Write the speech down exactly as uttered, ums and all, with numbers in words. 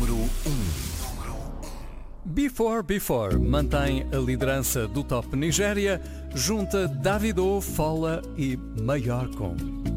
Número um. Before Before mantém a liderança do Top Nigéria, junta Davido, Fola e Mayorkun.